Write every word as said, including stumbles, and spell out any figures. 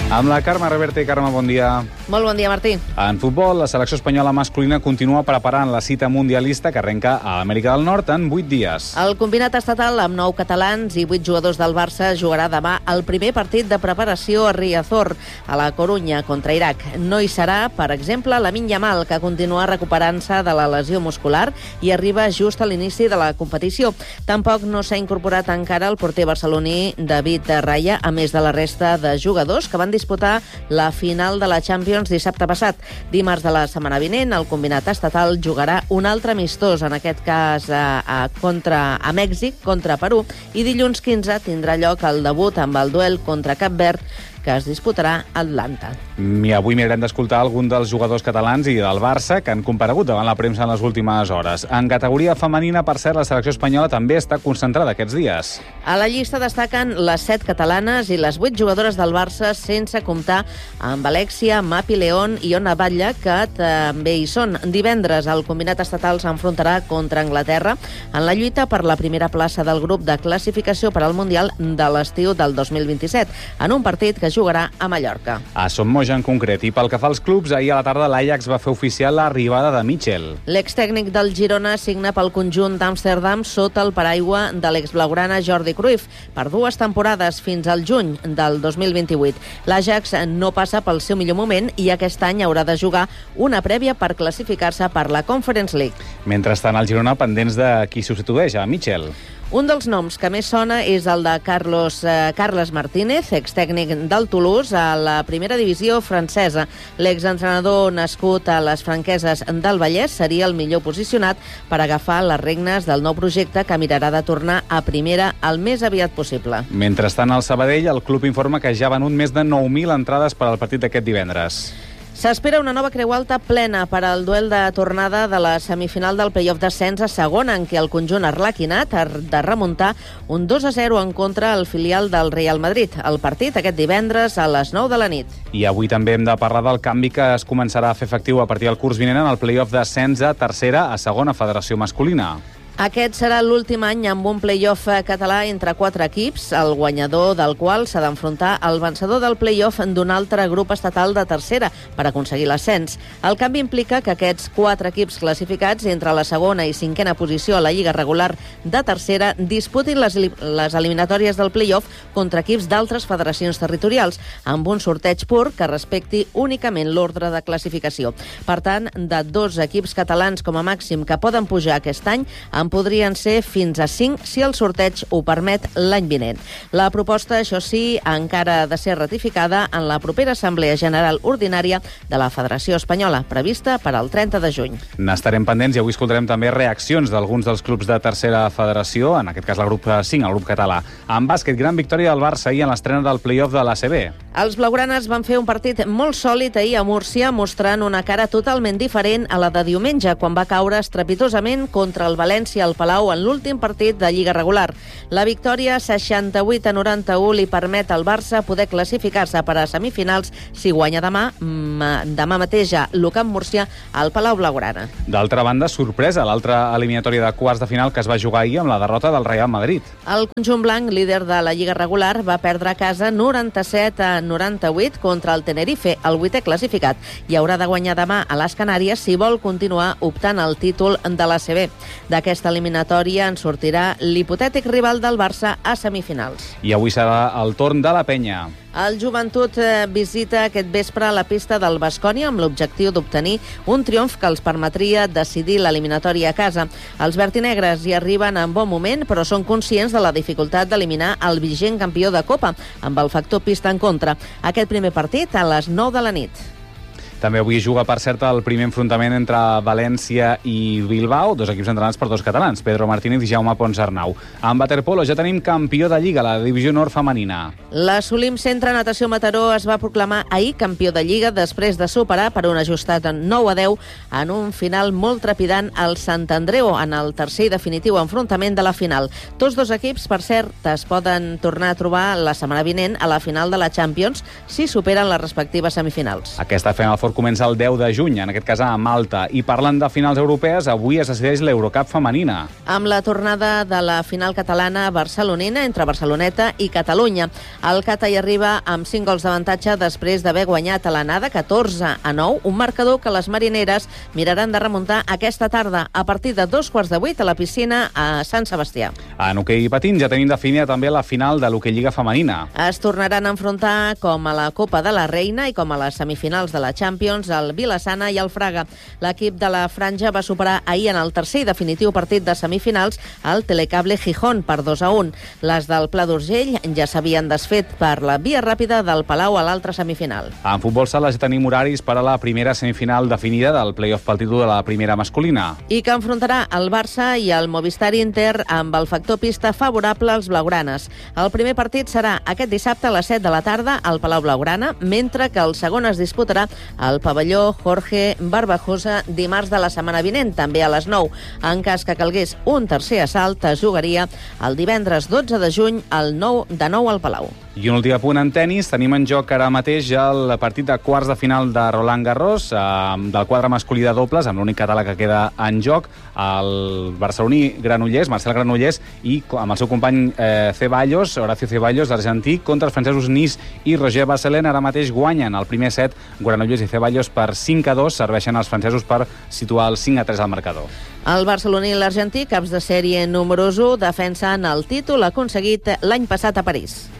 Amb la Carme Reverte. Carme, bon dia. Molt bon dia, Martí. En futbol, la selecció espanyola masculina continua preparant la cita mundialista que arrenca a Amèrica del Nord en vuit dies. El combinat estatal amb nou catalans i vuit jugadors del Barça jugarà demà el primer partit de preparació a Riazor, a la Corunya, contra Iraq. No hi serà, per exemple, Lamine Yamal, que continua recuperant-se de la lesió muscular i arriba just a l'inici de la competició. Tampoc no s'ha incorporat encara el porter barceloní David Raya, a més de la resta de jugadors que van disputar la final de la Champions dissabte passat. Dimarts de la setmana vinent, el combinat estatal jugarà un altre amistós, en aquest cas a, a, contra, a Mèxic, contra Perú, i dilluns quinze tindrà lloc el debut amb el duel contra Cap Verd, que es disputarà a Atlanta. I avui mirarem d'escoltar algun dels jugadors catalans i del Barça que han comparegut davant la premsa en les últimes hores. En categoria femenina, per cert, la selecció espanyola també està concentrada aquests dies. A la llista destaquen les set catalanes i les vuit jugadores del Barça, sense comptar amb Alexia, Mapi León i Ona Batlle, que també hi són. Divendres, el combinat estatal s'enfrontarà contra Anglaterra en la lluita per la primera plaça del grup de classificació per al Mundial de l'estiu del dos mil vint-i-set, en un partit que jugarà a Mallorca. A Son Moix en concret. I pel que fa als clubs, ahir a la tarda l'Ajax va fer oficial l'arribada de Mitchell. L'extècnic del Girona signa pel conjunt d'Amsterdam sota el paraigua de l'exblaugrana Jordi Cruyff per dues temporades fins al juny del dos mil vint-i-vuit. L'Ajax no passa pel seu millor moment i aquest any haurà de jugar una prèvia per classificar-se per la Conference League. Mentrestant, el Girona pendents de qui substitueix a Mitchell. Un dels noms que més sona és el de Carlos eh, Carles Martínez, extècnic del Toulouse a la primera divisió francesa. L'exentrenador nascut a les Franqueses del Vallès seria el millor posicionat per agafar les regnes del nou projecte que mirarà de tornar a primera el més aviat possible. Mentrestant, al Sabadell, el club informa que ja ha venut més de nou mil entrades per al partit d'aquest divendres. S'espera una nova Creu Alta plena per al duel de tornada de la semifinal del play-off d'ascens a segona, en què el conjunt arlequinat ha de remuntar un dos a zero en contra el filial del Real Madrid. El partit aquest divendres a les nou de la nit. I avui també hem de parlar del canvi que es començarà a fer efectiu a partir del curs vinent en el play-off d'ascens a tercera a segona federació masculina. Aquest serà l'últim any amb un play-off català entre quatre equips, el guanyador del qual s'ha d'enfrontar al vencedor del play-off d'un altre grup estatal de tercera per aconseguir l'ascens. El canvi implica que aquests quatre equips classificats entre la segona i cinquena posició a la lliga regular de tercera disputin les, les eliminatòries del play-off contra equips d'altres federacions territorials, amb un sorteig pur que respecti únicament l'ordre de classificació. Per tant, de dos equips catalans com a màxim que poden pujar aquest any, en podrien ser fins a cinc si el sorteig ho permet l'any vinent. La proposta, això sí, encara ha de ser ratificada en la propera Assemblea General Ordinària de la Federació Espanyola, prevista per al trenta de juny. N'estarem pendents i avui escoltarem també reaccions d'alguns dels clubs de tercera federació, en aquest cas el grup cinc, el grup català. En bàsquet, gran victòria del Barça ahir en l'estrena del play-off de l'A C B. Els blaugranes van fer un partit molt sòlid ahir a Múrcia, mostrant una cara totalment diferent a la de diumenge, quan va caure estrepitosament contra el València al Palau en l'últim partit de Lliga regular. La victòria seixanta-vuit a noranta-u li permet al Barça poder classificar-se per a semifinals si guanya demà, demà mateix a l'U Camp Múrcia al Palau Blaugrana. D'altra banda, sorpresa, l'altra eliminatòria de quarts de final que es va jugar ahir amb la derrota del Real Madrid. El conjunt blanc, líder de la Lliga regular, va perdre a casa noranta-set a noranta-vuit contra el Tenerife, el vuitè classificat, i haurà de guanyar demà a les Canàries si vol continuar optant al títol de l'A C B. D'aquesta eliminatòria en sortirà l'hipotètic rival del Barça a semifinals. I avui serà el torn de la Penya. El Joventut visita aquest vespre a la pista del Baskonia amb l'objectiu d'obtenir un triomf que els permetria decidir l'eliminatòria a casa. Els vertinegres hi arriben en bon moment, però són conscients de la dificultat d'eliminar el vigent campió de Copa, amb el factor pista en contra. Aquest primer partit a les nou de la nit. També avui juga, per cert, el primer enfrontament entre València i Bilbao, dos equips entrenats per dos catalans, Pedro Martínez i Jaume Ponsarnau. En waterpolo ja tenim campió de Lliga, la divisió nord femenina. La Solim Centre Natació Mataró es va proclamar ahir campió de Lliga després de superar per un ajustat nou a deu en un final molt trepidant al Sant Andreu en el tercer i definitiu enfrontament de la final. Tots dos equips, per cert, es poden tornar a trobar la setmana vinent a la final de la Champions si superen les respectives semifinals. Aquesta Final Four l'esport comença el deu de juny, en aquest cas a Malta. I parlant de finals europees, avui es decideix l'Eurocup femenina. Amb la tornada de la final catalana barcelonina entre Barceloneta i Catalunya. El Cata hi arriba amb cinc gols d'avantatge després d'haver guanyat a l'anada catorze a nou, un marcador que les marineres miraran de remuntar aquesta tarda a partir de dos quarts de vuit a la piscina a Sant Sebastià. En hoquei patins ja tenim definida també la final de l'Hoquei Lliga femenina. Es tornaran a enfrontar com a la Copa de la Reina i com a les semifinals de la Champions el Vilassana i el Fraga. L'equip de la Franja va superar ahir en el tercer i definitiu partit de semifinals al Telecable Gijón per dos a un. Les del Pla d'Urgell ja s'havien desfet per la via ràpida del Palau a l'altra semifinal. En futbol sala ja tenim horaris per a la primera semifinal definida del play-off pel títol de la primera masculina. I que enfrontarà el Barça i el Movistar Inter amb el factor pista favorable als blaugranes. El primer partit serà aquest dissabte a les set de la tarda al Palau Blaugrana, mentre que el segon es disputarà al pavelló Jorge Barbajosa dimarts de la setmana vinent, també a les nou. En cas que calgués un tercer assalt, es jugaria el divendres dotze de juny al nou de nou al Palau. I un últim punt en tenis. Tenim en joc ara mateix el partit de quarts de final de Roland Garros, eh, del quadre masculí de dobles, amb l'únic català que queda en joc, el barceloní Granollers, Marcel Granollers, i amb el seu company eh, Ceballos, Horacio Ceballos, l'argentí, contra els francesos Nis i Roger Vasselin. Ara mateix guanyen el primer set Granollers i Ceballos per cinc a dos, serveixen els francesos per situar el cinc a tres al marcador. El barceloní i l'argentí, caps de sèrie números u, defensen el títol aconseguit l'any passat a París.